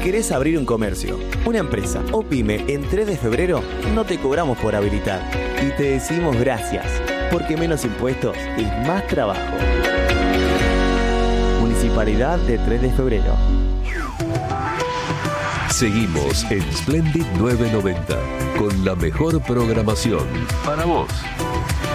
querés abrir un comercio, una empresa o pyme en 3 de febrero, no te cobramos por habilitar. Y te decimos gracias, porque menos impuestos es más trabajo. Municipalidad de 3 de febrero. Seguimos en Splendid 990 con la mejor programación para vos.